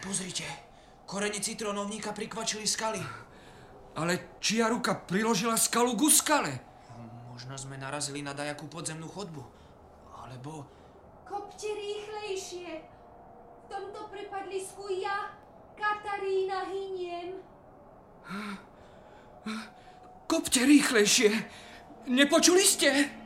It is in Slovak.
Pozrite, korene citrónovníka prikvačili skaly. Ale čia ruka priložila skalu ku skale? Možno sme narazili na dajakú podzemnú chodbu. Alebo... Kopte rýchlejšie. V tomto prepadlisku ja, Katarína, hyniem. Kopte rýchlejšie. Nepočuli ste?